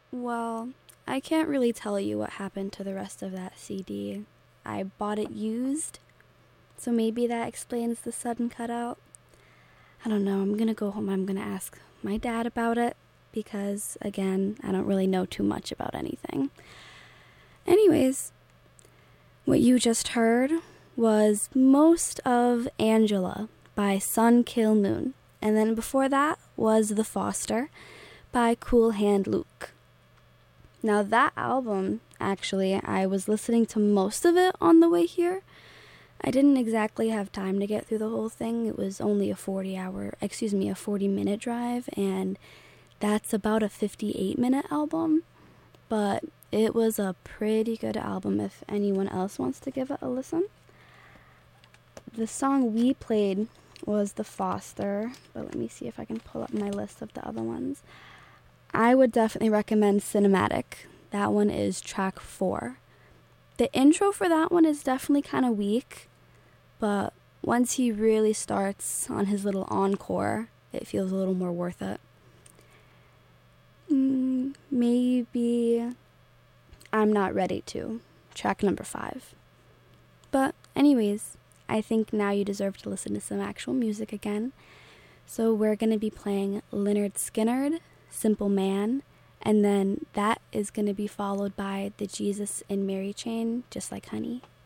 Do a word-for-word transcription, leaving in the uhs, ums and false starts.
Well, I can't really tell you what happened to the rest of that C D. I bought it used, so maybe that explains the sudden cutout. I don't know, I'm gonna go home, I'm gonna ask my dad about it, because, again, I don't really know too much about anything. Anyways, what you just heard was most of Angela by Sun Kil Moon, and then before that was The Foster by Cool Hand Luke. Now that album, actually, I was listening to most of it on the way here. I didn't exactly have time to get through the whole thing. It was only a forty hour, excuse me, a forty minute drive, and that's about a fifty-eight minute album. But it was a pretty good album if anyone else wants to give it a listen. The song we played was The Foster, but let me see if I can pull up my list of the other ones. I would definitely recommend Cinematic. That one is track four. The intro for that one is definitely kind of weak, but once he really starts on his little encore, it feels a little more worth it. Mm, maybe I'm Not Ready To, track number five. But anyways, I think now you deserve to listen to some actual music again. So we're going to be playing Lynyrd Skynyrd, Simple Man, and then that is going to be followed by the Jesus and Mary chain, Just Like Honey.